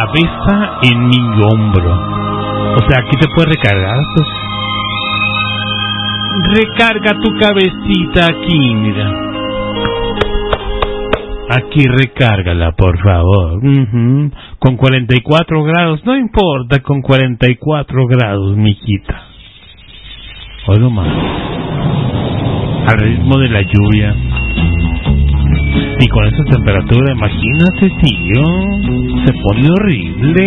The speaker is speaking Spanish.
cabeza en mi hombro. O sea, aquí te puedes recargar, pues. Recarga tu cabecita aquí, mira. Aquí recárgala, por favor. Con 44 grados, no importa, con 44 grados, mijita. Oigo más. Al ritmo de la lluvia. Y con esa temperatura, imagínate, tío. Se pone horrible.